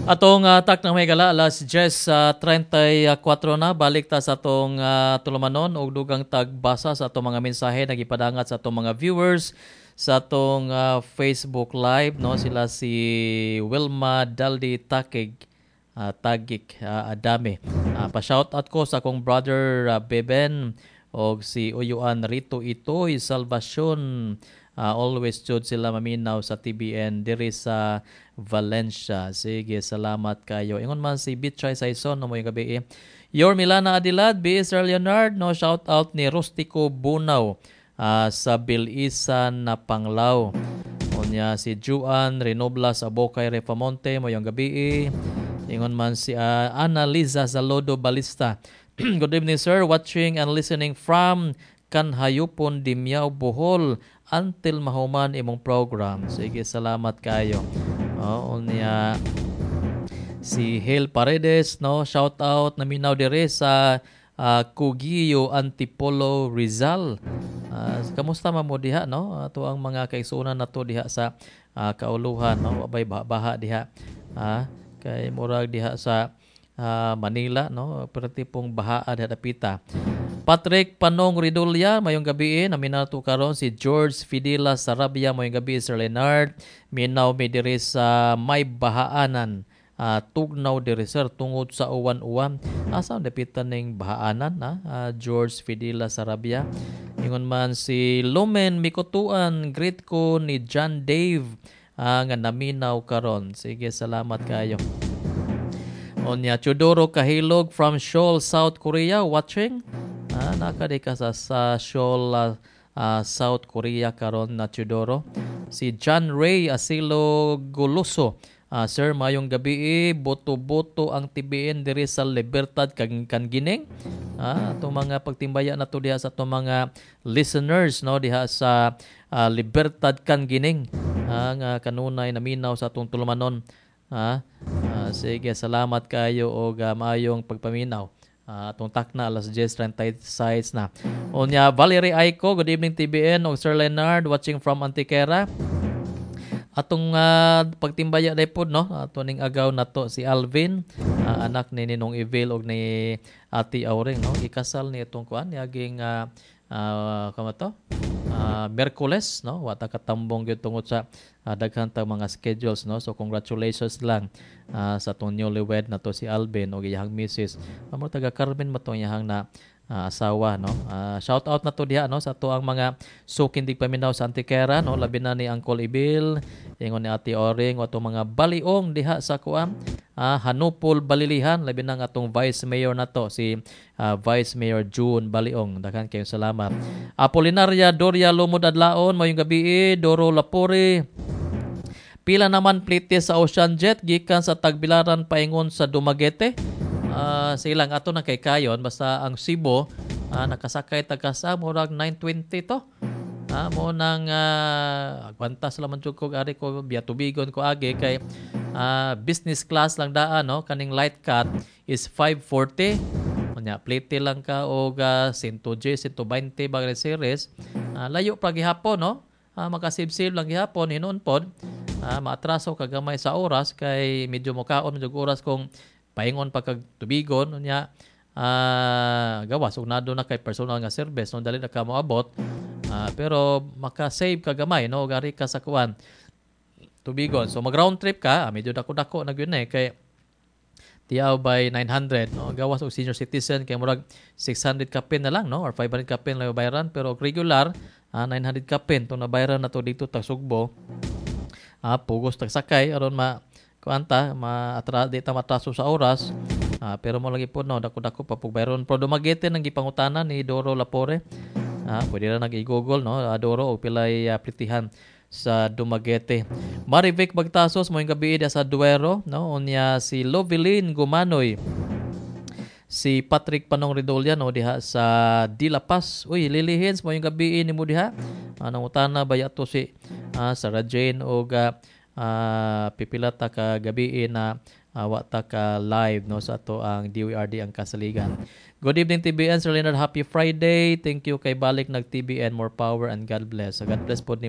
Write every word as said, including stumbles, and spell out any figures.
Atong uh, tak na may gala alas Jess uh, thirty-four na balik ta sa atong uh, tulumanon og dugang tagbasa sa atong mga mensahe nagipadangat sa atong mga viewers sa atong uh, Facebook live no sila si Wilma Daldi Takig uh, Tagik uh, Adame. Uh, pa shout out ko sa akong brother uh, Beben og si Uyuan Rito Itoy Salvacion. Uh, always jud sila maminaw sa T B N diri sa Valencia. Sige, salamat kayo. Ingon man si Bitchay Saison no mo yung gabi. Eh. Yor Milana Adilad, B S R Leonard, no shout out ni Rustico Bunaw uh, sa Bilisan na Panglao. Unya si Juan Renoblas Abokay Refamonte mo yung gabi. Eh. Ingon man si uh, Annaliza Zalodo Balista. Good evening sir, watching and listening from Kanhayupon Dimyao Bohol until mahuman imong program. Sige, salamat kayo. Oh, unya si Hale Paredes, no, shout out na minaw dire sa uh, Cugio Antipolo Rizal. Uh, kamusta man mo diha no? Ato ang mga kaigsunan nato diha sa uh, Kauluhan no, abay baha diha. Ah, uh, kay murag diha sa uh, Manila no, pero tipong baha diha dapita. Patrick Panong Ridulya, mayong gabi eh. Naminato karon si George Fidela Sarabia, mayong gabi Sir Leonard. Minaw mi diri sa may bahaanan. Uh, tugnaw diri sir tungod sa uwan-uwan. Asa dapitan ning bahaanan ha? Uh, George Fidela Sarabia. Ingon man si Lumen Mikutuan, greet ko ni John Dave uh, nga naminaw karon. Sige, salamat kayo. Onya Chudoro Kahilog from Seoul, South Korea watching. Ah, nakadi ka sa, sa Seoul, uh, uh, South Korea karon na Chudoro. Si John Ray Asilo Guluso. Uh, sir, mayong gabi eh, boto-boto ang T B N diri sa Libertad kang Kangining. Ah, itong mga pagtimbaya na to diha sa itong mga listeners no diha sa uh, Libertad Kangining. Ah, nga kanunay naminaw sa atong tulumanon. Ah, uh, sige, salamat kayo og uh, maayong pagpaminaw. Uh, atong takna alas Jess thirty sites na. Onya Valerie Aiko, good evening T B N og Sir Leonard watching from Antiquera. Atong uh, pagtimbaya day pod no, ato ning agaw nato si Alvin, uh, anak ni Ninong Evil og ni Ati Auring no. Ikasal ni itong kuan yaging uh, uh, kamo to? Uh, Merkules no, wata katambong gyud tungod sa uh, daghan ta mga schedules no. So congratulations lang uh, sa tong newlywed na to si Alvin og iyang missus. Amo taga Carmen matong iyang na uh, asawa no. Uh, shout out na to diha no sa to ang mga sukin dig paminaw sa Antiquera no, labi na ni Uncle Ibil, ingon ni Ate Oring o atong mga baliong diha sa kuam uh, Hanupol Balilihan, labi na atong Vice Mayor na to si uh, Vice Mayor June Baliong. Daghan kayong salamat. Apolinaria Doria Lumod Adlaon, mayong gabi Doro Lapore. Pila naman plite sa Ocean Jet gikan sa Tagbilaran paingon sa Dumaguete. Uh, silang ato na kay kayon basta ang Cebu uh, nakasakay tagkasa murag nine twenty to. Ah, mo nang uh, agwantas lang man jud ko ari ko biya tubigon ko agi kay uh, business class lang daan no, kaning light cut is five forty. Nya plate lang ka og uh, one hundred G, one twenty bagay series. Uh, layo pa gihapon no. Uh, makasib-sib lang gihapon hinuon pod. Uh, maatraso kagamay sa oras kay medyo mokaon medyo oras kung paingon pa kag tubigon nya uh, gawas ug nado na kay personal nga service no dali na ka moabot. Uh, pero maka-save ka gamay no gari ka sa kuan tubigon. So mag round trip ka, ah, medyo dako-dako na gyud eh kay tiyaw by nine hundred no gawas og senior citizen kay murag six hundred kapin na lang no or five hundred kapin lang bayaran, pero regular ah, nine hundred kapin to na bayaran na to dito tag Sugbo. Ah, pugos tag sakay aron ma kuanta ma atra dita matraso sa oras. Ah, pero mo lagi po no dako-dako pa pug bayaron. Pero Dumaguete nang gipangutanan ni Doro Lapore. Ah, pwede na nag-i-google no, Adoro o pilay uh, plitihan sa Dumaguete. Marivic Bagtasos mo yung gabi sa Duero no, unya si Lovelyn Gumanoy. Si Patrick Panong Ridolya no diha sa Dilapas. Uy, Lilihins mo yung gabi ni mo diha. Anong utana ba yato si uh, Sarah Jane og uh, uh, pipilata ka gabi na uh, wata ka live no sa ato ang D W R D ang kasaligan. Good evening T B N, Sir Leonard. Happy Friday. Thank you kay balik nag T B N. More power and God bless. So God bless po ni